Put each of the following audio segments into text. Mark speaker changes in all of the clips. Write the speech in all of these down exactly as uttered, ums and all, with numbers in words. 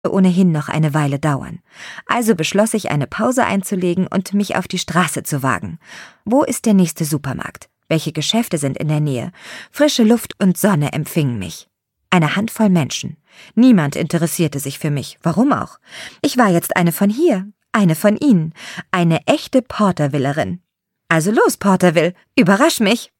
Speaker 1: ohnehin noch eine Weile dauern. Also beschloss ich, eine Pause einzulegen und mich auf die Straße zu wagen. Wo ist der nächste Supermarkt? Welche Geschäfte sind in der Nähe? Frische Luft und Sonne empfingen mich. Eine Handvoll Menschen. Niemand interessierte sich für mich. Warum auch? Ich war jetzt eine von hier, eine von ihnen, eine echte Portervillerin. Also los, Porterville, überrasch mich!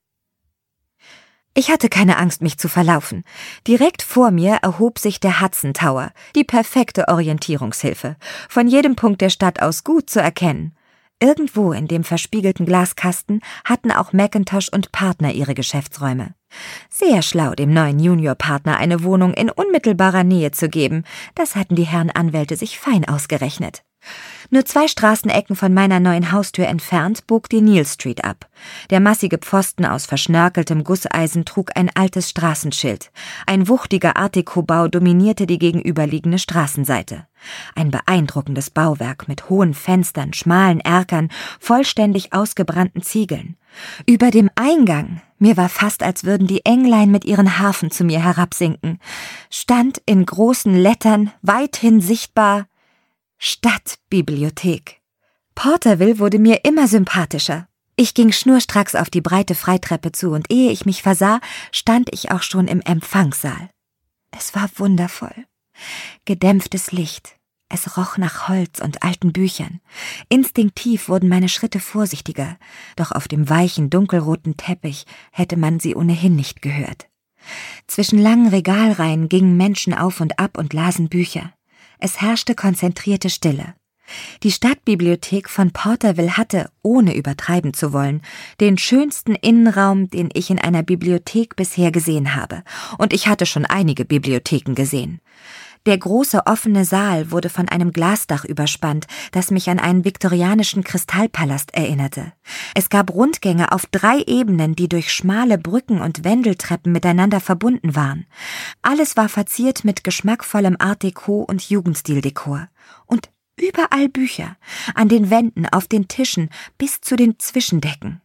Speaker 1: Ich hatte keine Angst, mich zu verlaufen. Direkt vor mir erhob sich der Hudson Tower, die perfekte Orientierungshilfe, von jedem Punkt der Stadt aus gut zu erkennen. Irgendwo in dem verspiegelten Glaskasten hatten auch Macintosh und Partner ihre Geschäftsräume. Sehr schlau, dem neuen Juniorpartner eine Wohnung in unmittelbarer Nähe zu geben. Das hatten die Herren Anwälte sich fein ausgerechnet. Nur zwei Straßenecken von meiner neuen Haustür entfernt bog die Neal Street ab. Der massige Pfosten aus verschnörkeltem Gusseisen trug ein altes Straßenschild. Ein wuchtiger Art Deco-Bau dominierte die gegenüberliegende Straßenseite. Ein beeindruckendes Bauwerk mit hohen Fenstern, schmalen Erkern, vollständig ausgebrannten Ziegeln. Über dem Eingang, mir war fast, als würden die Englein mit ihren Harfen zu mir herabsinken, stand in großen Lettern, weithin sichtbar: Stadtbibliothek. Porterville wurde mir immer sympathischer. Ich ging schnurstracks auf die breite Freitreppe zu und ehe ich mich versah, stand ich auch schon im Empfangssaal. Es war wundervoll. Gedämpftes Licht. Es roch nach Holz und alten Büchern. Instinktiv wurden meine Schritte vorsichtiger, doch auf dem weichen, dunkelroten Teppich hätte man sie ohnehin nicht gehört. Zwischen langen Regalreihen gingen Menschen auf und ab und lasen Bücher. Es herrschte konzentrierte Stille. Die Stadtbibliothek von Porterville hatte, ohne übertreiben zu wollen, den schönsten Innenraum, den ich in einer Bibliothek bisher gesehen habe. Und ich hatte schon einige Bibliotheken gesehen. Der große offene Saal wurde von einem Glasdach überspannt, das mich an einen viktorianischen Kristallpalast erinnerte. Es gab Rundgänge auf drei Ebenen, die durch schmale Brücken und Wendeltreppen miteinander verbunden waren. Alles war verziert mit geschmackvollem Art Deco und Jugendstildekor. Und überall Bücher, an den Wänden, auf den Tischen, bis zu den Zwischendecken.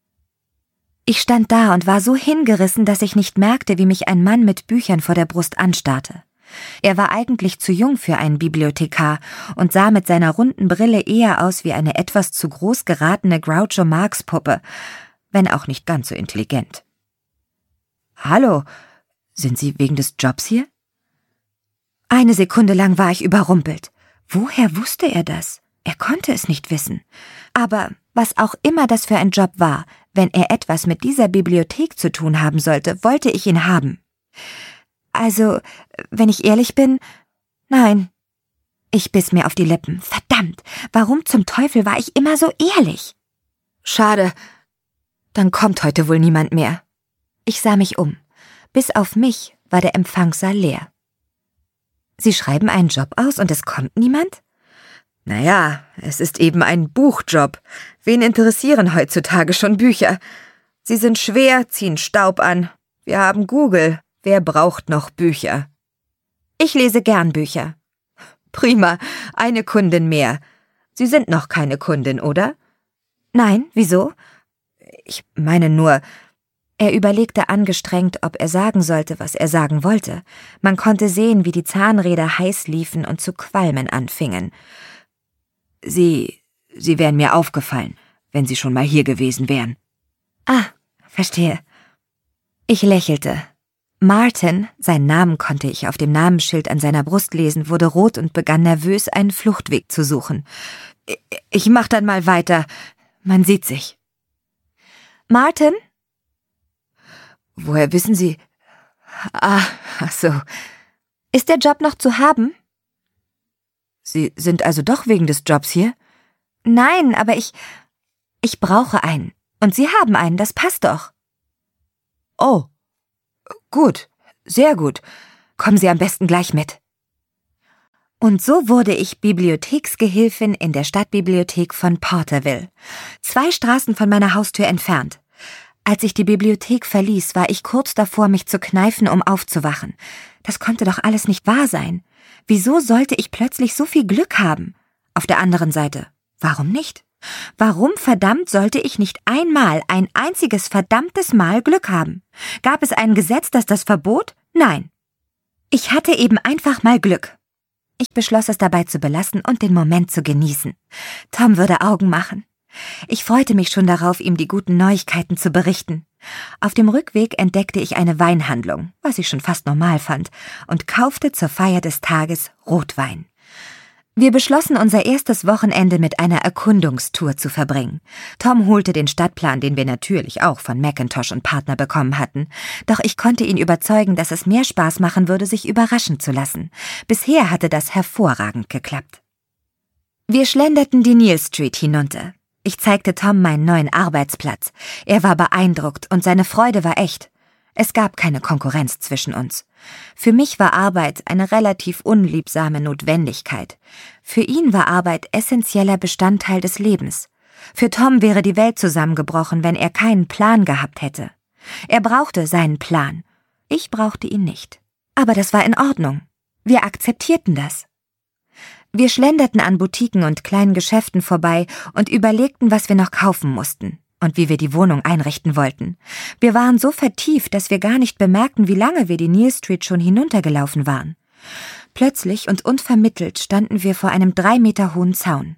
Speaker 1: Ich stand da und war so hingerissen, dass ich nicht merkte, wie mich ein Mann mit Büchern vor der Brust anstarrte. Er war eigentlich zu jung für einen Bibliothekar und sah mit seiner runden Brille eher aus wie eine etwas zu groß geratene Groucho-Marx-Puppe, wenn auch nicht ganz so intelligent. »Hallo, sind Sie wegen des Jobs hier?« Eine Sekunde lang war ich überrumpelt. Woher wusste er das? Er konnte es nicht wissen. Aber was auch immer das für ein Job war, wenn er etwas mit dieser Bibliothek zu tun haben sollte, wollte ich ihn haben. Also, wenn ich ehrlich bin, nein. Ich biss mir auf die Lippen. Verdammt, warum zum Teufel war ich immer so ehrlich? Schade, dann kommt heute wohl niemand mehr. Ich sah mich um. Bis auf mich war der Empfangssaal leer. Sie schreiben einen Job aus und es kommt niemand? Naja, es ist eben ein Buchjob. Wen interessieren heutzutage schon Bücher? Sie sind schwer, ziehen Staub an. Wir haben Google. Wer braucht noch Bücher? Ich lese gern Bücher. Prima, eine Kundin mehr. Sie sind noch keine Kundin, oder? Nein, wieso? Ich meine nur... Er überlegte angestrengt, ob er sagen sollte, was er sagen wollte. Man konnte sehen, wie die Zahnräder heiß liefen und zu qualmen anfingen. Sie... Sie wären mir aufgefallen, wenn Sie schon mal hier gewesen wären. Ah, verstehe. Ich lächelte. Martin, seinen Namen konnte ich auf dem Namensschild an seiner Brust lesen, wurde rot und begann nervös, einen Fluchtweg zu suchen. Ich mach dann mal weiter. Man sieht sich. Martin? Woher wissen Sie? Ah, ach so. Ist der Job noch zu haben? Sie sind also doch wegen des Jobs hier? Nein, aber ich... Ich brauche einen. Und Sie haben einen, das passt doch. Oh. Gut, sehr gut. Kommen Sie am besten gleich mit. Und so wurde ich Bibliotheksgehilfin in der Stadtbibliothek von Porterville, zwei Straßen von meiner Haustür entfernt. Als ich die Bibliothek verließ, war ich kurz davor, mich zu kneifen, um aufzuwachen. Das konnte doch alles nicht wahr sein. Wieso sollte ich plötzlich so viel Glück haben? Auf der anderen Seite, warum nicht? Warum verdammt sollte ich nicht einmal, ein einziges verdammtes Mal Glück haben? Gab es ein Gesetz, das das verbot? Nein. Ich hatte eben einfach mal Glück. Ich beschloss es dabei zu belassen und den Moment zu genießen. Tom würde Augen machen. Ich freute mich schon darauf, ihm die guten Neuigkeiten zu berichten. Auf dem Rückweg entdeckte ich eine Weinhandlung, was ich schon fast normal fand, und kaufte zur Feier des Tages Rotwein. Wir beschlossen, unser erstes Wochenende mit einer Erkundungstour zu verbringen. Tom holte den Stadtplan, den wir natürlich auch von Macintosh und Partner bekommen hatten. Doch ich konnte ihn überzeugen, dass es mehr Spaß machen würde, sich überraschen zu lassen. Bisher hatte das hervorragend geklappt. Wir schlenderten die Neal Street hinunter. Ich zeigte Tom meinen neuen Arbeitsplatz. Er war beeindruckt und seine Freude war echt. Es gab keine Konkurrenz zwischen uns. Für mich war Arbeit eine relativ unliebsame Notwendigkeit. Für ihn war Arbeit essentieller Bestandteil des Lebens. Für Tom wäre die Welt zusammengebrochen, wenn er keinen Plan gehabt hätte. Er brauchte seinen Plan. Ich brauchte ihn nicht. Aber das war in Ordnung. Wir akzeptierten das. Wir schlenderten an Boutiquen und kleinen Geschäften vorbei und überlegten, was wir noch kaufen mussten und wie wir die Wohnung einrichten wollten. Wir waren so vertieft, dass wir gar nicht bemerkten, wie lange wir die Neal Street schon hinuntergelaufen waren. Plötzlich und unvermittelt standen wir vor einem drei Meter hohen Zaun.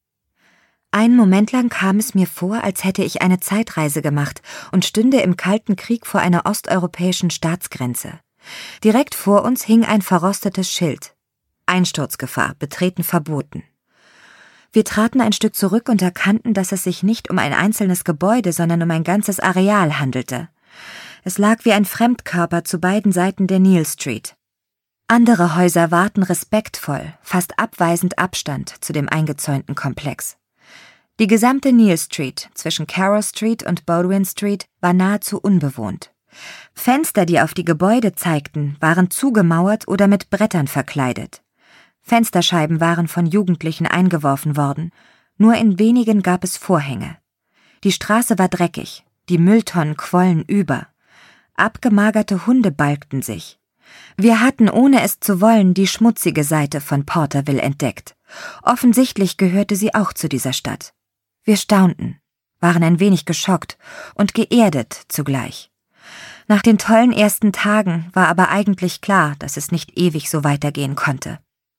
Speaker 1: Einen Moment lang kam es mir vor, als hätte ich eine Zeitreise gemacht und stünde im Kalten Krieg vor einer osteuropäischen Staatsgrenze. Direkt vor uns hing ein verrostetes Schild. Einsturzgefahr, Betreten verboten. Wir traten ein Stück zurück und erkannten, dass es sich nicht um ein einzelnes Gebäude, sondern um ein ganzes Areal handelte. Es lag wie ein Fremdkörper zu beiden Seiten der Neal Street. Andere Häuser wahrten respektvoll, fast abweisend Abstand zu dem eingezäunten Komplex. Die gesamte Neal Street zwischen Carroll Street und Baldwin Street war nahezu unbewohnt. Fenster, die auf die Gebäude zeigten, waren zugemauert oder mit Brettern verkleidet. Fensterscheiben waren von Jugendlichen eingeworfen worden, nur in wenigen gab es Vorhänge. Die Straße war dreckig, die Mülltonnen quollen über. Abgemagerte Hunde balgten sich. Wir hatten, ohne es zu wollen, die schmutzige Seite von Porterville entdeckt. Offensichtlich gehörte sie auch zu dieser Stadt. Wir staunten, waren ein wenig geschockt und geerdet zugleich. Nach den tollen ersten Tagen war aber eigentlich klar, dass es nicht ewig so weitergehen konnte.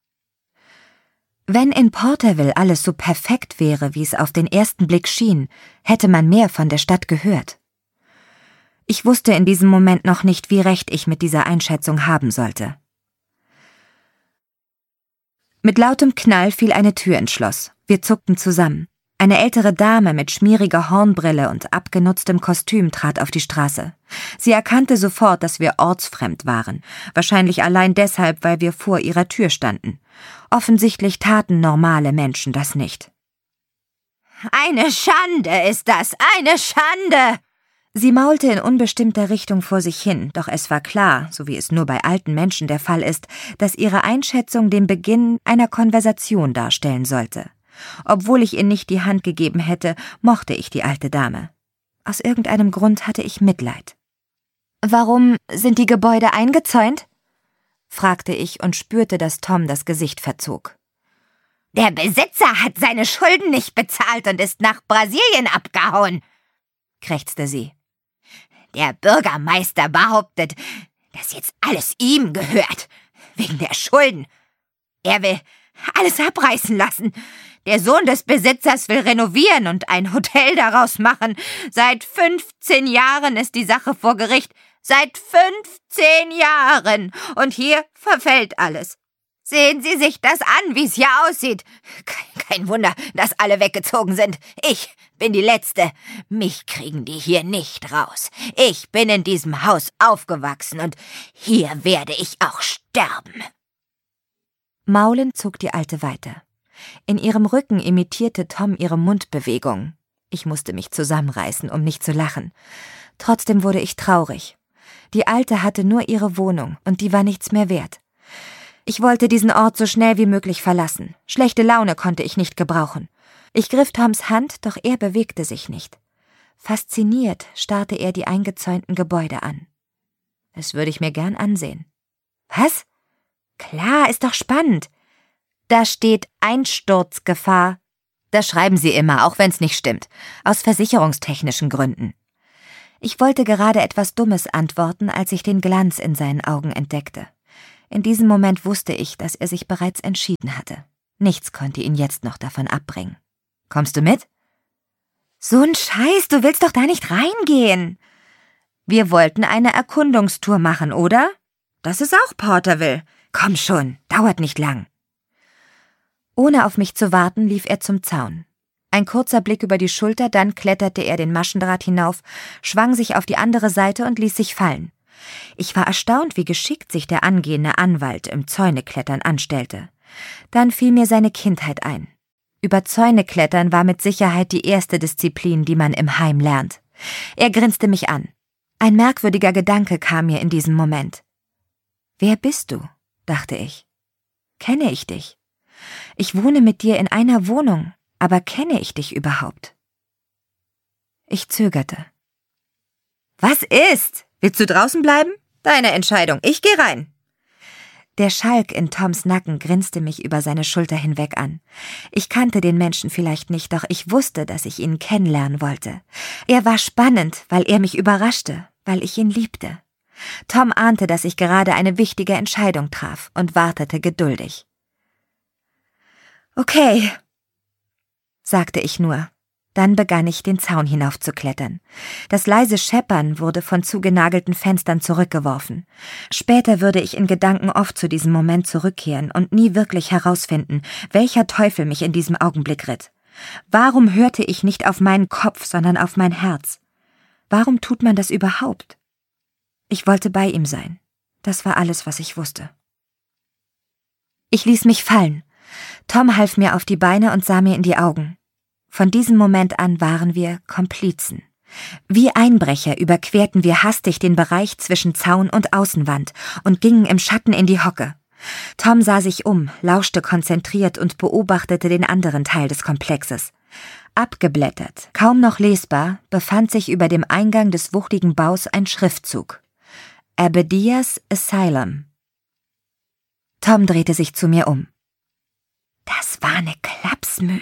Speaker 1: Wenn in Porterville alles so perfekt wäre, wie es auf den ersten Blick schien, hätte man mehr von der Stadt gehört. Ich wusste in diesem Moment noch nicht, wie recht ich mit dieser Einschätzung haben sollte. Mit lautem Knall fiel eine Tür ins Schloss. Wir zuckten zusammen. Eine ältere Dame mit schmieriger Hornbrille und abgenutztem Kostüm trat auf die Straße. Sie erkannte sofort, dass wir ortsfremd waren, wahrscheinlich allein deshalb, weil wir vor ihrer Tür standen. Offensichtlich taten normale Menschen das nicht. »Eine Schande ist das, eine Schande!« Sie maulte in unbestimmter Richtung vor sich hin, doch es war klar, so wie es nur bei alten Menschen der Fall ist, dass ihre Einschätzung den Beginn einer Konversation darstellen sollte. Obwohl ich ihr nicht die Hand gegeben hätte, mochte ich die alte Dame. Aus irgendeinem Grund hatte ich Mitleid. »Warum sind die Gebäude eingezäunt?« fragte ich und spürte, dass Tom das Gesicht verzog. »Der Besitzer hat seine Schulden nicht bezahlt und ist nach Brasilien abgehauen«, krächzte sie. »Der Bürgermeister behauptet, dass jetzt alles ihm gehört, wegen der Schulden. Er will alles abreißen lassen. Der Sohn des Besitzers will renovieren und ein Hotel daraus machen. Seit fünfzehn Jahren ist die Sache vor Gericht. Seit fünfzehn Jahren. Und hier verfällt alles. Sehen Sie sich das an, wie es hier aussieht. Kein Wunder, dass alle weggezogen sind. Ich bin die Letzte. Mich kriegen die hier nicht raus. Ich bin in diesem Haus aufgewachsen und hier werde ich auch sterben.« Maulend zog die Alte weiter. In ihrem Rücken imitierte Tom ihre Mundbewegung. Ich musste mich zusammenreißen, um nicht zu lachen. Trotzdem wurde ich traurig. Die Alte hatte nur ihre Wohnung, und die war nichts mehr wert. Ich wollte diesen Ort so schnell wie möglich verlassen. Schlechte Laune konnte ich nicht gebrauchen. Ich griff Toms Hand, doch er bewegte sich nicht. Fasziniert starrte er die eingezäunten Gebäude an. Das würde ich mir gern ansehen. »Was? Klar, ist doch spannend. Da steht Einsturzgefahr. Das schreiben sie immer, auch wenn's nicht stimmt. Aus versicherungstechnischen Gründen.« Ich wollte gerade etwas Dummes antworten, als ich den Glanz in seinen Augen entdeckte. In diesem Moment wusste ich, dass er sich bereits entschieden hatte. Nichts konnte ihn jetzt noch davon abbringen. »Kommst du mit?« »So ein Scheiß, du willst doch da nicht reingehen!« »Wir wollten eine Erkundungstour machen, oder? Das ist auch Porterville. Komm schon, dauert nicht lang.« Ohne auf mich zu warten, lief er zum Zaun. Ein kurzer Blick über die Schulter, dann kletterte er den Maschendraht hinauf, schwang sich auf die andere Seite und ließ sich fallen. Ich war erstaunt, wie geschickt sich der angehende Anwalt im Zäuneklettern anstellte. Dann fiel mir seine Kindheit ein. Über Zäune klettern war mit Sicherheit die erste Disziplin, die man im Heim lernt. Er grinste mich an. Ein merkwürdiger Gedanke kam mir in diesem Moment. »Wer bist du?« dachte ich. »Kenne ich dich? Ich wohne mit dir in einer Wohnung, aber kenne ich dich überhaupt?« Ich zögerte. »Was ist? Willst du draußen bleiben? Deine Entscheidung, ich gehe rein.« Der Schalk in Toms Nacken grinste mich über seine Schulter hinweg an. Ich kannte den Menschen vielleicht nicht, doch ich wusste, dass ich ihn kennenlernen wollte. Er war spannend, weil er mich überraschte, weil ich ihn liebte. Tom ahnte, dass ich gerade eine wichtige Entscheidung traf und wartete geduldig. »Okay«, sagte ich nur. Dann begann ich, den Zaun hinaufzuklettern. Das leise Scheppern wurde von zugenagelten Fenstern zurückgeworfen. Später würde ich in Gedanken oft zu diesem Moment zurückkehren und nie wirklich herausfinden, welcher Teufel mich in diesem Augenblick ritt. Warum hörte ich nicht auf meinen Kopf, sondern auf mein Herz? Warum tut man das überhaupt? Ich wollte bei ihm sein. Das war alles, was ich wusste. Ich ließ mich fallen. Tom half mir auf die Beine und sah mir in die Augen. Von diesem Moment an waren wir Komplizen. Wie Einbrecher überquerten wir hastig den Bereich zwischen Zaun und Außenwand und gingen im Schatten in die Hocke. Tom sah sich um, lauschte konzentriert und beobachtete den anderen Teil des Komplexes. Abgeblättert, kaum noch lesbar, befand sich über dem Eingang des wuchtigen Baus ein Schriftzug. Abedias Asylum. Tom drehte sich zu mir um. »Das war eine Klapsmühle.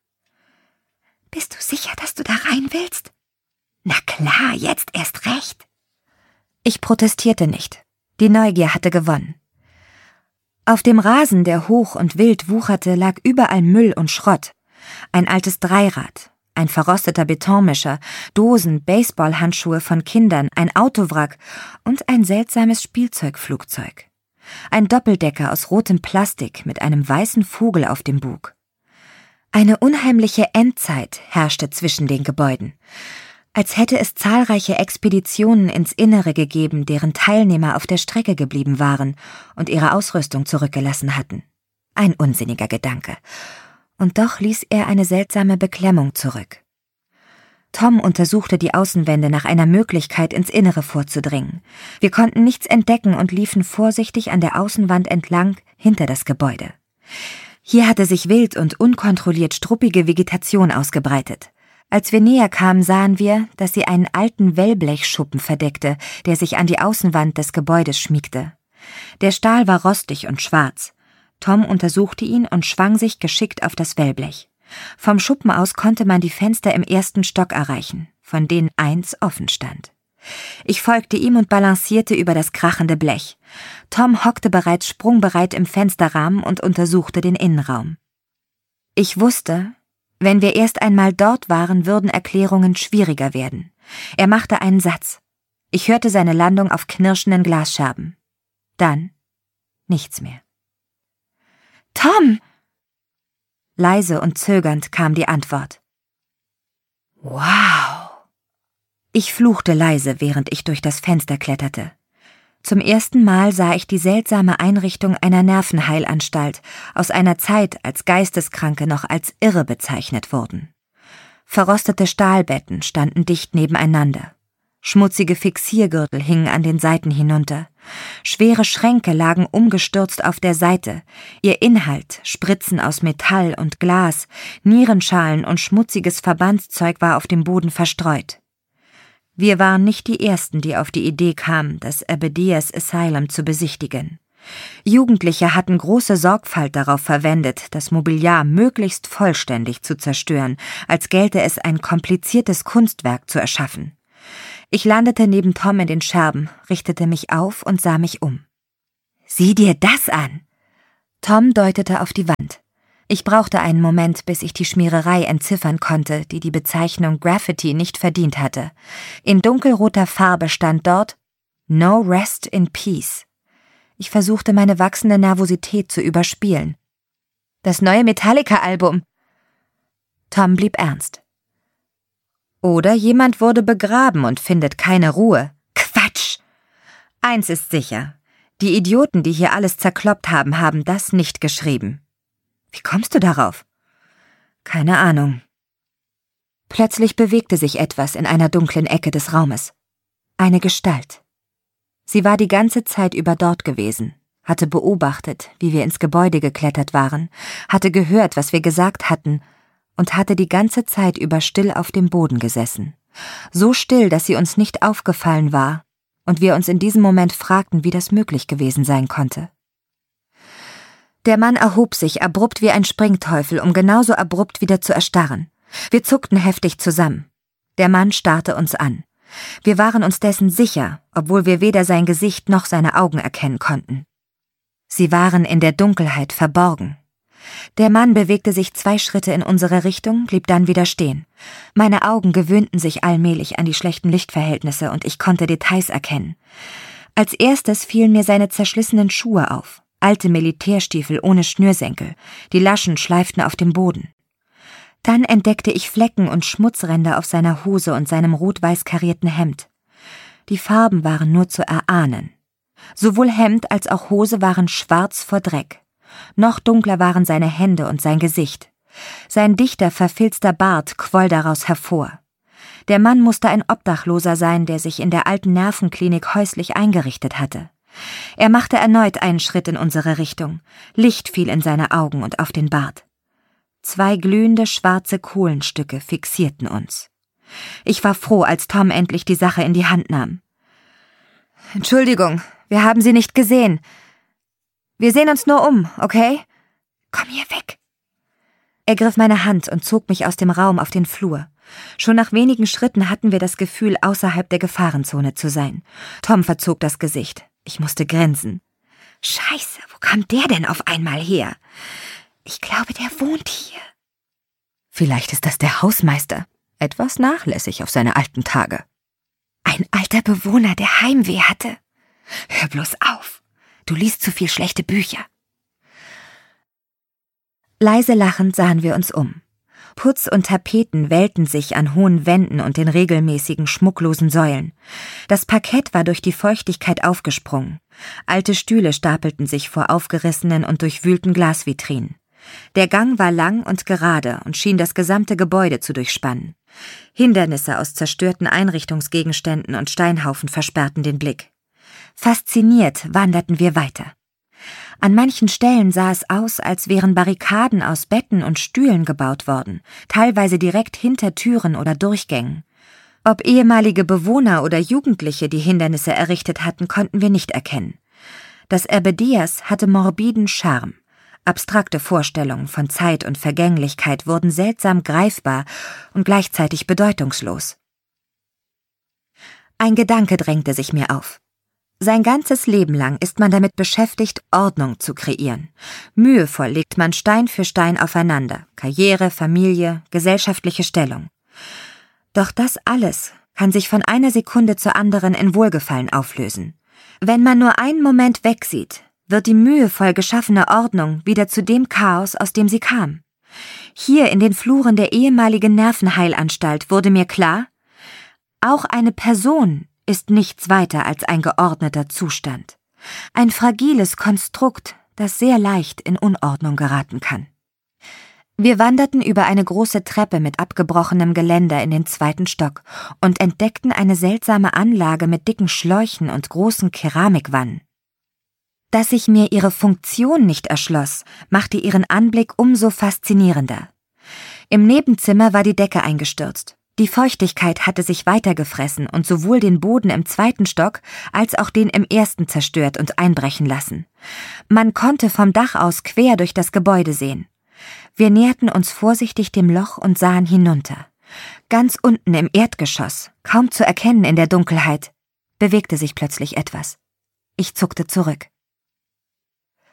Speaker 1: Bist du sicher, dass du da rein willst?« »Na klar, jetzt erst recht.« Ich protestierte nicht. Die Neugier hatte gewonnen. Auf dem Rasen, der hoch und wild wucherte, lag überall Müll und Schrott. Ein altes Dreirad, ein verrosteter Betonmischer, Dosen, Baseballhandschuhe von Kindern, ein Autowrack und ein seltsames Spielzeugflugzeug. Ein Doppeldecker aus rotem Plastik mit einem weißen Vogel auf dem Bug. Eine unheimliche Endzeit herrschte zwischen den Gebäuden, als hätte es zahlreiche Expeditionen ins Innere gegeben, deren Teilnehmer auf der Strecke geblieben waren und ihre Ausrüstung zurückgelassen hatten. Ein unsinniger Gedanke. Und doch ließ er eine seltsame Beklemmung zurück. Tom untersuchte die Außenwände nach einer Möglichkeit, ins Innere vorzudringen. Wir konnten nichts entdecken und liefen vorsichtig an der Außenwand entlang hinter das Gebäude. Hier hatte sich wild und unkontrolliert struppige Vegetation ausgebreitet. Als wir näher kamen, sahen wir, dass sie einen alten Wellblechschuppen verdeckte, der sich an die Außenwand des Gebäudes schmiegte. Der Stahl war rostig und schwarz. Tom untersuchte ihn und schwang sich geschickt auf das Wellblech. Vom Schuppen aus konnte man die Fenster im ersten Stock erreichen, von denen eins offen stand. Ich folgte ihm und balancierte über das krachende Blech. Tom hockte bereits sprungbereit im Fensterrahmen und untersuchte den Innenraum. Ich wusste, wenn wir erst einmal dort waren, würden Erklärungen schwieriger werden. Er machte einen Satz. Ich hörte seine Landung auf knirschenden Glasscherben. Dann nichts mehr. »Tom!« Leise und zögernd kam die Antwort. »Wow!« Ich fluchte leise, während ich durch das Fenster kletterte. Zum ersten Mal sah ich die seltsame Einrichtung einer Nervenheilanstalt aus einer Zeit, als Geisteskranke noch als irre bezeichnet wurden. Verrostete Stahlbetten standen dicht nebeneinander. Schmutzige Fixiergürtel hingen an den Seiten hinunter. Schwere Schränke lagen umgestürzt auf der Seite. Ihr Inhalt, Spritzen aus Metall und Glas, Nierenschalen und schmutziges Verbandszeug war auf dem Boden verstreut. Wir waren nicht die Ersten, die auf die Idee kamen, das Abedias Asylum zu besichtigen. Jugendliche hatten große Sorgfalt darauf verwendet, das Mobiliar möglichst vollständig zu zerstören, als gelte es ein kompliziertes Kunstwerk zu erschaffen. Ich landete neben Tom in den Scherben, richtete mich auf und sah mich um. Sieh dir das an! Tom deutete auf die Wand. Ich brauchte einen Moment, bis ich die Schmiererei entziffern konnte, die die Bezeichnung Graffiti nicht verdient hatte. In dunkelroter Farbe stand dort No Rest in Peace. Ich versuchte, meine wachsende Nervosität zu überspielen. Das neue Metallica-Album. Tom blieb ernst. Oder jemand wurde begraben und findet keine Ruhe. Quatsch! Eins ist sicher. Die Idioten, die hier alles zerkloppt haben, haben das nicht geschrieben. Wie kommst du darauf? Keine Ahnung. Plötzlich bewegte sich etwas in einer dunklen Ecke des Raumes. Eine Gestalt. Sie war die ganze Zeit über dort gewesen, hatte beobachtet, wie wir ins Gebäude geklettert waren, hatte gehört, was wir gesagt hatten und hatte die ganze Zeit über still auf dem Boden gesessen. So still, dass sie uns nicht aufgefallen war und wir uns in diesem Moment fragten, wie das möglich gewesen sein konnte. Der Mann erhob sich, abrupt wie ein Springteufel, um genauso abrupt wieder zu erstarren. Wir zuckten heftig zusammen. Der Mann starrte uns an. Wir waren uns dessen sicher, obwohl wir weder sein Gesicht noch seine Augen erkennen konnten. Sie waren in der Dunkelheit verborgen. Der Mann bewegte sich zwei Schritte in unsere Richtung, blieb dann wieder stehen. Meine Augen gewöhnten sich allmählich an die schlechten Lichtverhältnisse und ich konnte Details erkennen. Als erstes fielen mir seine zerschlissenen Schuhe auf, alte Militärstiefel ohne Schnürsenkel, die Laschen schleiften auf dem Boden. Dann entdeckte ich Flecken und Schmutzränder auf seiner Hose und seinem rot-weiß karierten Hemd. Die Farben waren nur zu erahnen. Sowohl Hemd als auch Hose waren schwarz vor Dreck. Noch dunkler waren seine Hände und sein Gesicht. Sein dichter, verfilzter Bart quoll daraus hervor. Der Mann musste ein Obdachloser sein, der sich in der alten Nervenklinik häuslich eingerichtet hatte. Er machte erneut einen Schritt in unsere Richtung. Licht fiel in seine Augen und auf den Bart. Zwei glühende schwarze Kohlenstücke fixierten uns. Ich war froh, als Tom endlich die Sache in die Hand nahm. »Entschuldigung, wir haben Sie nicht gesehen. Wir sehen uns nur um, okay? Komm hier weg!« Er griff meine Hand und zog mich aus dem Raum auf den Flur. Schon nach wenigen Schritten hatten wir das Gefühl, außerhalb der Gefahrenzone zu sein. Tom verzog das Gesicht. Ich musste grinsen. »Scheiße, wo kam der denn auf einmal her? Ich glaube, der wohnt hier.« »Vielleicht ist das der Hausmeister. Etwas nachlässig auf seine alten Tage.« »Ein alter Bewohner, der Heimweh hatte. Hör bloß auf. Du liest zu viel schlechte Bücher.« Leise lachend sahen wir uns um. Putz und Tapeten wellten sich an hohen Wänden und den regelmäßigen, schmucklosen Säulen. Das Parkett war durch die Feuchtigkeit aufgesprungen. Alte Stühle stapelten sich vor aufgerissenen und durchwühlten Glasvitrinen. Der Gang war lang und gerade und schien das gesamte Gebäude zu durchspannen. Hindernisse aus zerstörten Einrichtungsgegenständen und Steinhaufen versperrten den Blick. Fasziniert wanderten wir weiter. An manchen Stellen sah es aus, als wären Barrikaden aus Betten und Stühlen gebaut worden, teilweise direkt hinter Türen oder Durchgängen. Ob ehemalige Bewohner oder Jugendliche die Hindernisse errichtet hatten, konnten wir nicht erkennen. Das Erbe Diaz hatte morbiden Charme. Abstrakte Vorstellungen von Zeit und Vergänglichkeit wurden seltsam greifbar und gleichzeitig bedeutungslos. Ein Gedanke drängte sich mir auf. Sein ganzes Leben lang ist man damit beschäftigt, Ordnung zu kreieren. Mühevoll legt man Stein für Stein aufeinander, Karriere, Familie, gesellschaftliche Stellung. Doch das alles kann sich von einer Sekunde zur anderen in Wohlgefallen auflösen. Wenn man nur einen Moment wegsieht, wird die mühevoll geschaffene Ordnung wieder zu dem Chaos, aus dem sie kam. Hier in den Fluren der ehemaligen Nervenheilanstalt wurde mir klar, auch eine Person ist nichts weiter als ein geordneter Zustand. Ein fragiles Konstrukt, das sehr leicht in Unordnung geraten kann. Wir wanderten über eine große Treppe mit abgebrochenem Geländer in den zweiten Stock und entdeckten eine seltsame Anlage mit dicken Schläuchen und großen Keramikwannen. Dass sich mir ihre Funktion nicht erschloss, machte ihren Anblick umso faszinierender. Im Nebenzimmer war die Decke eingestürzt. Die Feuchtigkeit hatte sich weitergefressen und sowohl den Boden im zweiten Stock als auch den im ersten zerstört und einbrechen lassen. Man konnte vom Dach aus quer durch das Gebäude sehen. Wir näherten uns vorsichtig dem Loch und sahen hinunter. Ganz unten im Erdgeschoss, kaum zu erkennen in der Dunkelheit, bewegte sich plötzlich etwas. Ich zuckte zurück.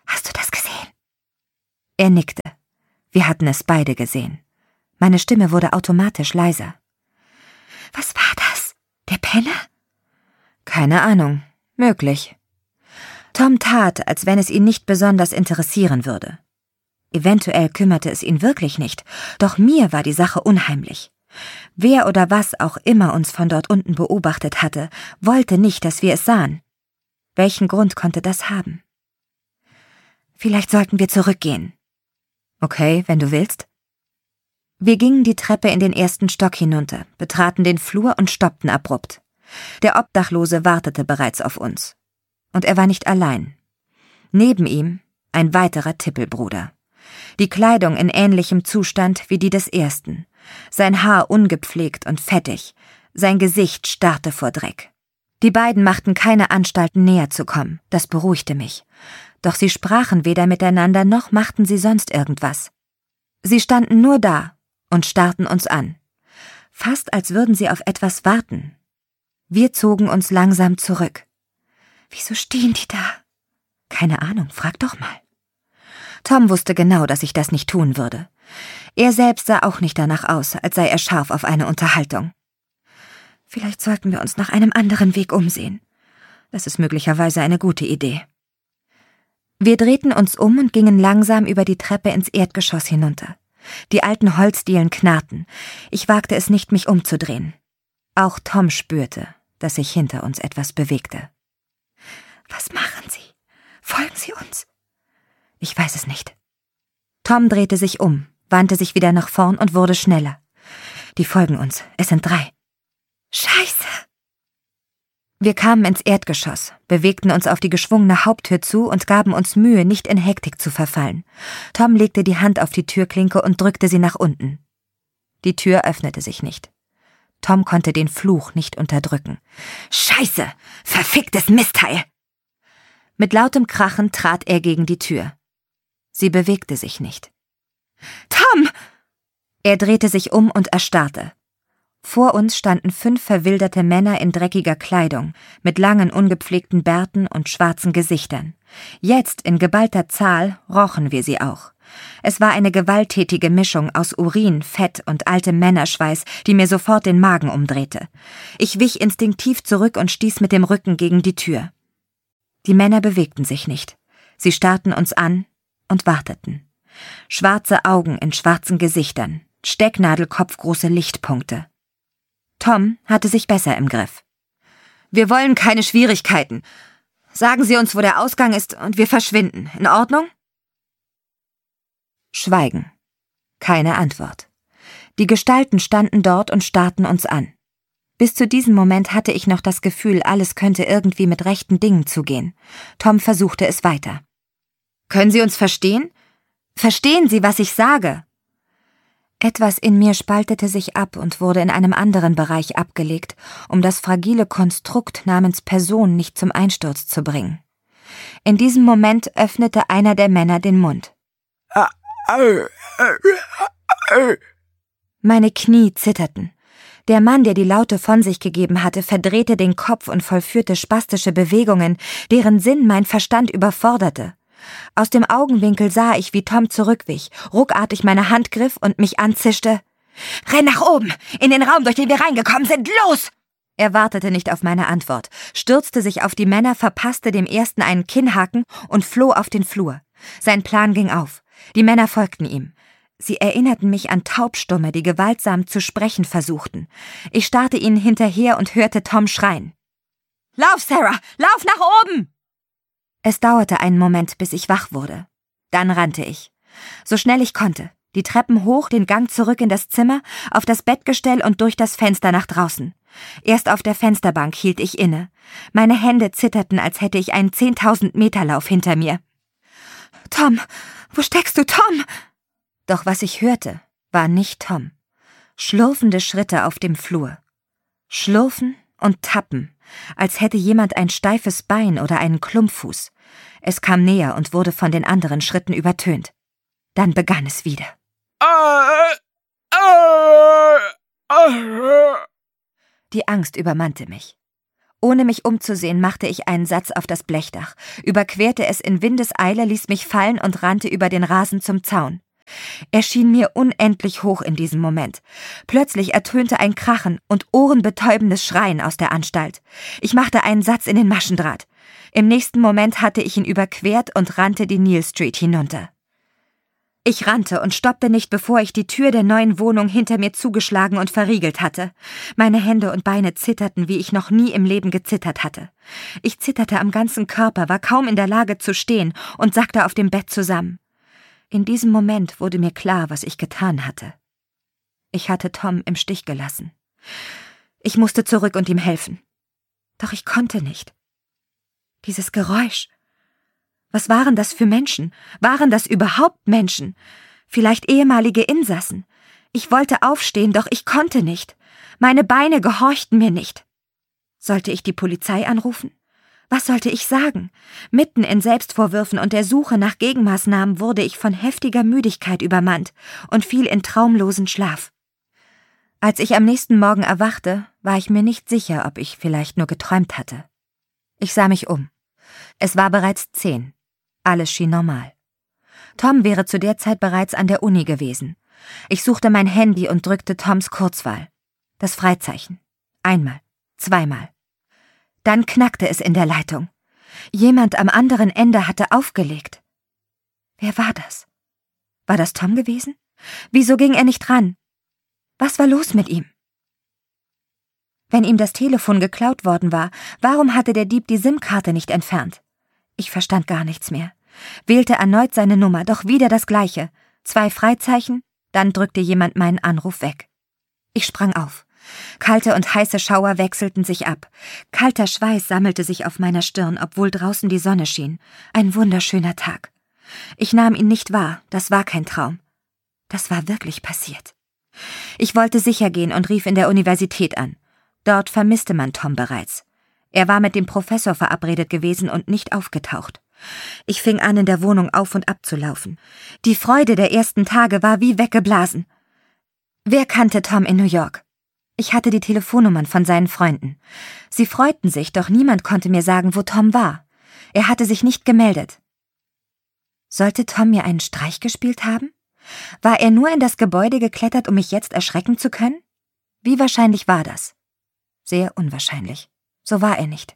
Speaker 1: Hast du das gesehen? Er nickte. Wir hatten es beide gesehen. Meine Stimme wurde automatisch leiser. Was war das? Der Penner? Keine Ahnung. Möglich. Tom tat, als wenn es ihn nicht besonders interessieren würde. Eventuell kümmerte es ihn wirklich nicht, doch mir war die Sache unheimlich. Wer oder was auch immer uns von dort unten beobachtet hatte, wollte nicht, dass wir es sahen. Welchen Grund konnte das haben? Vielleicht sollten wir zurückgehen. Okay, wenn du willst. Wir gingen die Treppe in den ersten Stock hinunter, betraten den Flur und stoppten abrupt. Der Obdachlose wartete bereits auf uns. Und er war nicht allein. Neben ihm ein weiterer Tippelbruder. Die Kleidung in ähnlichem Zustand wie die des ersten. Sein Haar ungepflegt und fettig. Sein Gesicht starrte vor Dreck. Die beiden machten keine Anstalten, näher zu kommen. Das beruhigte mich. Doch sie sprachen weder miteinander, noch machten sie sonst irgendwas. Sie standen nur da und starrten uns an. Fast als würden sie auf etwas warten. Wir zogen uns langsam zurück. Wieso stehen die da? Keine Ahnung, frag doch mal. Tom wusste genau, dass ich das nicht tun würde. Er selbst sah auch nicht danach aus, als sei er scharf auf eine Unterhaltung. Vielleicht sollten wir uns nach einem anderen Weg umsehen. Das ist möglicherweise eine gute Idee. Wir drehten uns um und gingen langsam über die Treppe ins Erdgeschoss hinunter. Die alten Holzdielen knarrten. Ich wagte es nicht, mich umzudrehen. Auch Tom spürte, dass sich hinter uns etwas bewegte. Was machen Sie? Folgen Sie uns? Ich weiß es nicht. Tom drehte sich um, wandte sich wieder nach vorn und wurde schneller. Die folgen uns. Es sind drei. Scheiße! Wir kamen ins Erdgeschoss, bewegten uns auf die geschwungene Haupttür zu und gaben uns Mühe, nicht in Hektik zu verfallen. Tom legte die Hand auf die Türklinke und drückte sie nach unten. Die Tür öffnete sich nicht. Tom konnte den Fluch nicht unterdrücken. Scheiße! Verficktes Mistteil! Mit lautem Krachen trat er gegen die Tür. Sie bewegte sich nicht. Tom! Er drehte sich um und erstarrte. Vor uns standen fünf verwilderte Männer in dreckiger Kleidung, mit langen, ungepflegten Bärten und schwarzen Gesichtern. Jetzt, in geballter Zahl, rochen wir sie auch. Es war eine gewalttätige Mischung aus Urin, Fett und altem Männerschweiß, die mir sofort den Magen umdrehte. Ich wich instinktiv zurück und stieß mit dem Rücken gegen die Tür. Die Männer bewegten sich nicht. Sie starrten uns an und warteten. Schwarze Augen in schwarzen Gesichtern, stecknadelkopfgroße Lichtpunkte. Tom hatte sich besser im Griff. Wir wollen keine Schwierigkeiten. Sagen Sie uns, wo der Ausgang ist, und wir verschwinden. In Ordnung? Schweigen. Keine Antwort. Die Gestalten standen dort und starrten uns an. Bis zu diesem Moment hatte ich noch das Gefühl, alles könnte irgendwie mit rechten Dingen zugehen. Tom versuchte es weiter. Können Sie uns verstehen? Verstehen Sie, was ich sage? Etwas in mir spaltete sich ab und wurde in einem anderen Bereich abgelegt, um das fragile Konstrukt namens Person nicht zum Einsturz zu bringen. In diesem Moment öffnete einer der Männer den Mund. Meine Knie zitterten. Der Mann, der die Laute von sich gegeben hatte, verdrehte den Kopf und vollführte spastische Bewegungen, deren Sinn mein Verstand überforderte. Aus dem Augenwinkel sah ich, wie Tom zurückwich, ruckartig meine Hand griff und mich anzischte. »Renn nach oben! In den Raum, durch den wir reingekommen sind! Los!« Er wartete nicht auf meine Antwort, stürzte sich auf die Männer, verpasste dem ersten einen Kinnhaken und floh auf den Flur. Sein Plan ging auf. Die Männer folgten ihm. Sie erinnerten mich an Taubstumme, die gewaltsam zu sprechen versuchten. Ich starrte ihnen hinterher und hörte Tom schreien. »Lauf, Sarah! Lauf nach oben!« Es dauerte einen Moment, bis ich wach wurde. Dann rannte ich. So schnell ich konnte. Die Treppen hoch, den Gang zurück in das Zimmer, auf das Bettgestell und durch das Fenster nach draußen. Erst auf der Fensterbank hielt ich inne. Meine Hände zitterten, als hätte ich einen zehntausend-Meter-Lauf hinter mir. »Tom, wo steckst du, Tom?« Doch was ich hörte, war nicht Tom. Schlurfende Schritte auf dem Flur. Schlurfen und tappen, als hätte jemand ein steifes Bein oder einen Klumpfuß. Es kam näher und wurde von den anderen Schritten übertönt. Dann begann es wieder. Die Angst übermannte mich. Ohne mich umzusehen, machte ich einen Satz auf das Blechdach, überquerte es in Windeseile, ließ mich fallen und rannte über den Rasen zum Zaun. Er schien mir unendlich hoch in diesem Moment. Plötzlich ertönte ein Krachen und ohrenbetäubendes Schreien aus der Anstalt. Ich machte einen Satz in den Maschendraht. Im nächsten Moment hatte ich ihn überquert und rannte die Neal Street hinunter. Ich rannte und stoppte nicht, bevor ich die Tür der neuen Wohnung hinter mir zugeschlagen und verriegelt hatte. Meine Hände und Beine zitterten, wie ich noch nie im Leben gezittert hatte. Ich zitterte am ganzen Körper, war kaum in der Lage zu stehen und sackte auf dem Bett zusammen. In diesem Moment wurde mir klar, was ich getan hatte. Ich hatte Tom im Stich gelassen. Ich musste zurück und ihm helfen. Doch ich konnte nicht. Dieses Geräusch. Was waren das für Menschen? Waren das überhaupt Menschen? Vielleicht ehemalige Insassen? Ich wollte aufstehen, doch ich konnte nicht. Meine Beine gehorchten mir nicht. Sollte ich die Polizei anrufen? Was sollte ich sagen? Mitten in Selbstvorwürfen und der Suche nach Gegenmaßnahmen wurde ich von heftiger Müdigkeit übermannt und fiel in traumlosen Schlaf. Als ich am nächsten Morgen erwachte, war ich mir nicht sicher, ob ich vielleicht nur geträumt hatte. Ich sah mich um. Es war bereits zehn. Alles schien normal. Tom wäre zu der Zeit bereits an der Uni gewesen. Ich suchte mein Handy und drückte Toms Kurzwahl. Das Freizeichen. Einmal. Zweimal. Dann knackte es in der Leitung. Jemand am anderen Ende hatte aufgelegt. Wer war das? War das Tom gewesen? Wieso ging er nicht ran? Was war los mit ihm? Wenn ihm das Telefon geklaut worden war, warum hatte der Dieb die SIM-Karte nicht entfernt? Ich verstand gar nichts mehr. Wählte erneut seine Nummer, doch wieder das Gleiche. Zwei Freizeichen, dann drückte jemand meinen Anruf weg. Ich sprang auf. Kalte und heiße Schauer wechselten sich ab. Kalter Schweiß sammelte sich auf meiner Stirn, obwohl draußen die Sonne schien. Ein wunderschöner Tag. Ich nahm ihn nicht wahr, das war kein Traum. Das war wirklich passiert. Ich wollte sicher gehen und rief in der Universität an. Dort vermisste man Tom bereits. Er war mit dem Professor verabredet gewesen und nicht aufgetaucht. Ich fing an, in der Wohnung auf und ab zu laufen. Die Freude der ersten Tage war wie weggeblasen. Wer kannte Tom in New York? Ich hatte die Telefonnummern von seinen Freunden. Sie freuten sich, doch niemand konnte mir sagen, wo Tom war. Er hatte sich nicht gemeldet. Sollte Tom mir einen Streich gespielt haben? War er nur in das Gebäude geklettert, um mich jetzt erschrecken zu können? Wie wahrscheinlich war das? Sehr unwahrscheinlich. So war er nicht.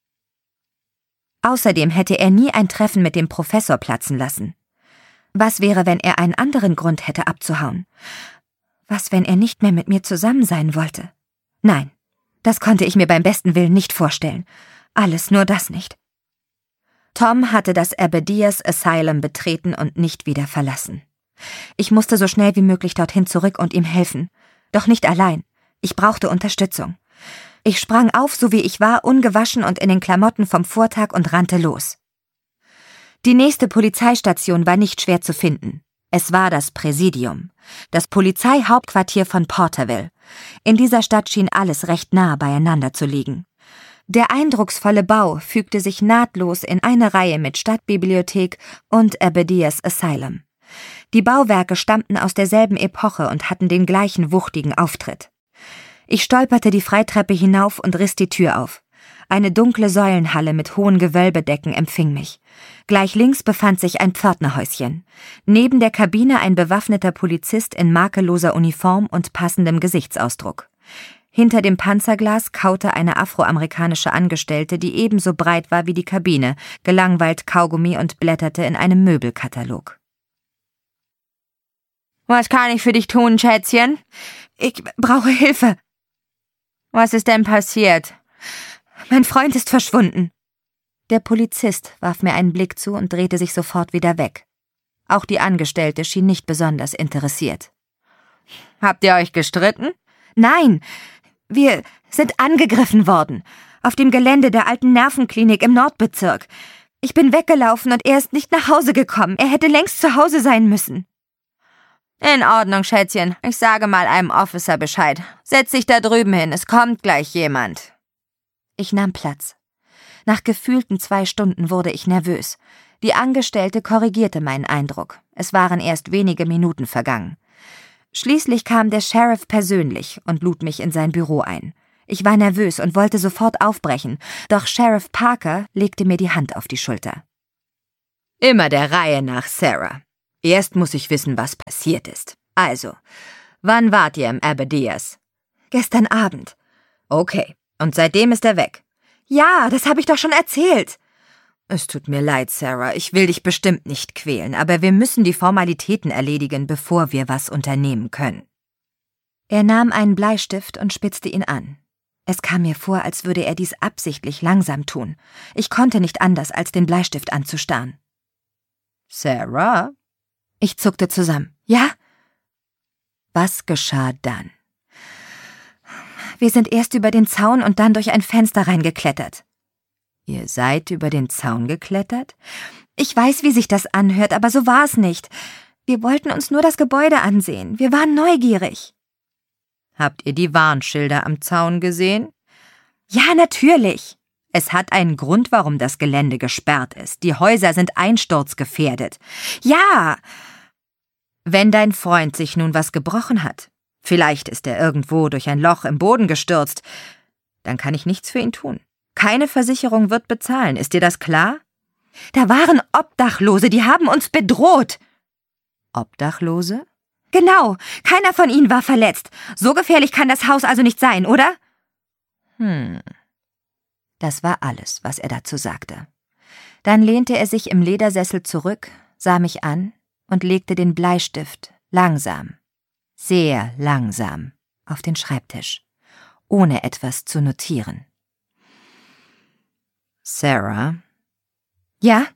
Speaker 1: Außerdem hätte er nie ein Treffen mit dem Professor platzen lassen. Was wäre, wenn er einen anderen Grund hätte abzuhauen? Was, wenn er nicht mehr mit mir zusammen sein wollte? Nein, das konnte ich mir beim besten Willen nicht vorstellen. Alles nur das nicht. Tom hatte das Aberdeers Asylum betreten und nicht wieder verlassen. Ich musste so schnell wie möglich dorthin zurück und ihm helfen. Doch nicht allein. Ich brauchte Unterstützung. Ich sprang auf, so wie ich war, ungewaschen und in den Klamotten vom Vortag und rannte los. Die nächste Polizeistation war nicht schwer zu finden. Es war das Präsidium, das Polizeihauptquartier von Porterville. In dieser Stadt schien alles recht nah beieinander zu liegen. Der eindrucksvolle Bau fügte sich nahtlos in eine Reihe mit Stadtbibliothek und Aberdeers Asylum. Die Bauwerke stammten aus derselben Epoche und hatten den gleichen wuchtigen Auftritt. Ich stolperte die Freitreppe hinauf und riss die Tür auf. Eine dunkle Säulenhalle mit hohen Gewölbedecken empfing mich. Gleich links befand sich ein Pförtnerhäuschen. Neben der Kabine ein bewaffneter Polizist in makelloser Uniform und passendem Gesichtsausdruck. Hinter dem Panzerglas kaute eine afroamerikanische Angestellte, die ebenso breit war wie die Kabine, gelangweilt Kaugummi und blätterte in einem Möbelkatalog. »Was kann ich für dich tun, Schätzchen?« »Ich brauche Hilfe.« »Was ist denn passiert?« »Mein Freund ist verschwunden.« Der Polizist warf mir einen Blick zu und drehte sich sofort wieder weg. Auch die Angestellte schien nicht besonders interessiert. »Habt ihr euch gestritten?« »Nein, wir sind angegriffen worden. Auf dem Gelände der alten Nervenklinik im Nordbezirk. Ich bin weggelaufen und er ist nicht nach Hause gekommen. Er hätte längst zu Hause sein müssen.« »In Ordnung, Schätzchen. Ich sage mal einem Officer Bescheid. Setz dich da drüben hin, es kommt gleich jemand.« Ich nahm Platz. Nach gefühlten zwei Stunden wurde ich nervös. Die Angestellte korrigierte meinen Eindruck. Es waren erst wenige Minuten vergangen. Schließlich kam der Sheriff persönlich und lud mich in sein Büro ein. Ich war nervös und wollte sofort aufbrechen, doch Sheriff Parker legte mir die Hand auf die Schulter. »Immer der Reihe nach, Sarah. Erst muss ich wissen, was passiert ist. Also, wann wart ihr im Aberdeers?« »Gestern Abend.« »Okay, und seitdem ist er weg?« »Ja, das habe ich doch schon erzählt.« »Es tut mir leid, Sarah, ich will dich bestimmt nicht quälen, aber wir müssen die Formalitäten erledigen, bevor wir was unternehmen können.« Er nahm einen Bleistift und spitzte ihn an. Es kam mir vor, als würde er dies absichtlich langsam tun. Ich konnte nicht anders, als den Bleistift anzustarren. »Sarah?« Ich zuckte zusammen. »Ja?« Was geschah dann? Wir sind erst über den Zaun und dann durch ein Fenster reingeklettert. »Ihr seid über den Zaun geklettert?« Ich weiß, wie sich das anhört, aber so war es nicht. Wir wollten uns nur das Gebäude ansehen. Wir waren neugierig. »Habt ihr die Warnschilder am Zaun gesehen?« »Ja, natürlich.« »Es hat einen Grund, warum das Gelände gesperrt ist. Die Häuser sind einsturzgefährdet.« »Ja!« »Wenn dein Freund sich nun was gebrochen hat, vielleicht ist er irgendwo durch ein Loch im Boden gestürzt, dann kann ich nichts für ihn tun. Keine Versicherung wird bezahlen, ist dir das klar?« »Da waren Obdachlose, die haben uns bedroht.« »Obdachlose?« »Genau, keiner von ihnen war verletzt. So gefährlich kann das Haus also nicht sein, oder?« Hm. Das war alles, was er dazu sagte. Dann lehnte er sich im Ledersessel zurück, sah mich an und legte den Bleistift langsam, sehr langsam, auf den Schreibtisch, ohne etwas zu notieren. »Sarah?« »Ja?«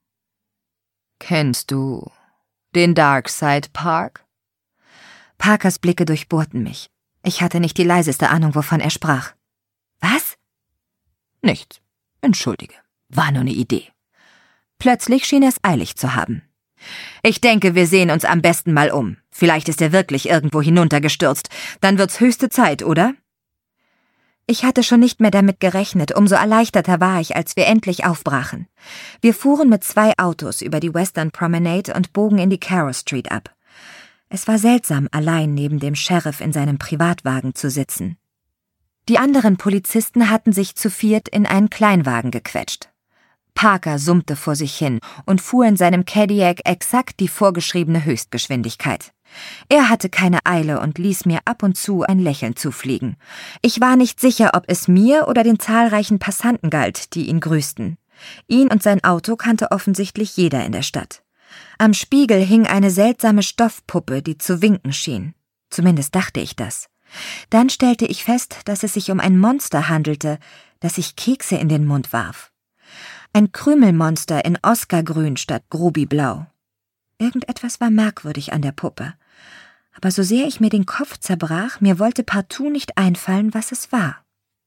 Speaker 1: »Kennst du den Darkside Park?« Parkers Blicke durchbohrten mich. Ich hatte nicht die leiseste Ahnung, wovon er sprach. »Was?« »Nichts. Entschuldige. War nur eine Idee.« Plötzlich schien er es eilig zu haben. »Ich denke, wir sehen uns am besten mal um. Vielleicht ist er wirklich irgendwo hinuntergestürzt. Dann wird's höchste Zeit, oder?« Ich hatte schon nicht mehr damit gerechnet, umso erleichterter war ich, als wir endlich aufbrachen. Wir fuhren mit zwei Autos über die Western Promenade und bogen in die Carroll Street ab. Es war seltsam, allein neben dem Sheriff in seinem Privatwagen zu sitzen. Die anderen Polizisten hatten sich zu viert in einen Kleinwagen gequetscht. Parker summte vor sich hin und fuhr in seinem Cadillac exakt die vorgeschriebene Höchstgeschwindigkeit. Er hatte keine Eile und ließ mir ab und zu ein Lächeln zufliegen. Ich war nicht sicher, ob es mir oder den zahlreichen Passanten galt, die ihn grüßten. Ihn und sein Auto kannte offensichtlich jeder in der Stadt. Am Spiegel hing eine seltsame Stoffpuppe, die zu winken schien. Zumindest dachte ich das. Dann stellte ich fest, dass es sich um ein Monster handelte, das sich Kekse in den Mund warf. Ein Krümelmonster in Oscargrün statt Grubiblau. Irgendetwas war merkwürdig an der Puppe. Aber so sehr ich mir den Kopf zerbrach, mir wollte partout nicht einfallen, was es war.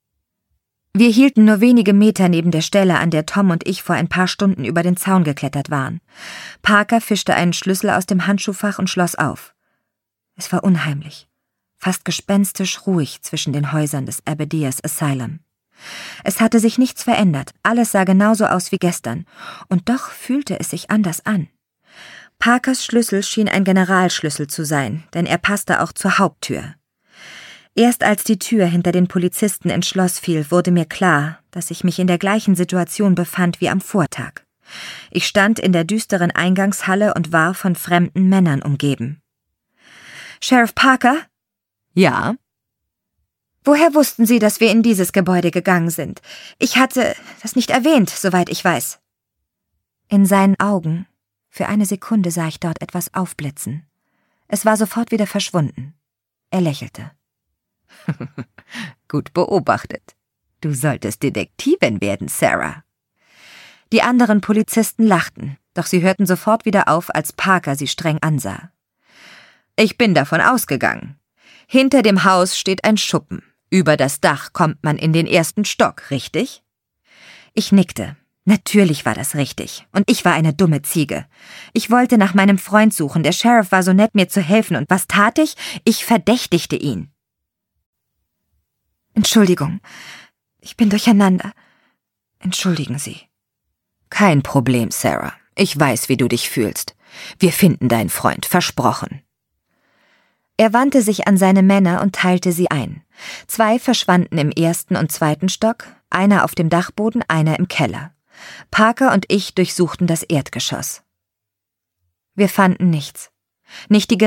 Speaker 1: Wir hielten nur wenige Meter neben der Stelle, an der Tom und ich vor ein paar Stunden über den Zaun geklettert waren. Parker fischte einen Schlüssel aus dem Handschuhfach und schloss auf. Es war unheimlich, fast gespenstisch ruhig zwischen den Häusern des Aberdeers Asylum. Es hatte sich nichts verändert, alles sah genauso aus wie gestern, und doch fühlte es sich anders an. Parkers Schlüssel schien ein Generalschlüssel zu sein, denn er passte auch zur Haupttür. Erst als die Tür hinter den Polizisten ins Schloss fiel, wurde mir klar, dass ich mich in der gleichen Situation befand wie am Vortag. Ich stand in der düsteren Eingangshalle und war von fremden Männern umgeben. »Sheriff Parker?« »Ja?« »Woher wussten Sie, dass wir in dieses Gebäude gegangen sind? Ich hatte das nicht erwähnt, soweit ich weiß.« In seinen Augen, für eine Sekunde sah ich dort etwas aufblitzen. Es war sofort wieder verschwunden. Er lächelte. »Gut beobachtet. Du solltest Detektivin werden, Sarah.« Die anderen Polizisten lachten, doch sie hörten sofort wieder auf, als Parker sie streng ansah. »Ich bin davon ausgegangen. Hinter dem Haus steht ein Schuppen. Über das Dach kommt man in den ersten Stock, richtig?« Ich nickte. Natürlich war das richtig. Und ich war eine dumme Ziege. Ich wollte nach meinem Freund suchen. Der Sheriff war so nett, mir zu helfen. Und was tat ich? Ich verdächtigte ihn. »Entschuldigung, ich bin durcheinander. Entschuldigen Sie.« »Kein Problem, Sarah. Ich weiß, wie du dich fühlst. Wir finden deinen Freund, versprochen.« Er wandte sich an seine Männer und teilte sie ein. Zwei verschwanden im ersten und zweiten Stock, einer auf dem Dachboden, einer im Keller. Parker und ich durchsuchten das Erdgeschoss. Wir fanden nichts. Nicht die